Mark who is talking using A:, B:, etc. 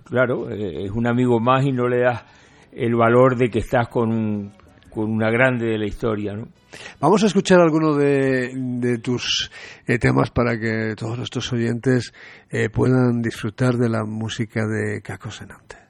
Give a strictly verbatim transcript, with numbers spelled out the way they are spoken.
A: claro, eh, es un amigo más y no le das el valor de que estás con, un, con una grande de la historia, ¿no?
B: Vamos a escuchar alguno de, de tus eh, temas para que todos nuestros oyentes eh, puedan disfrutar de la música de Caco Senante.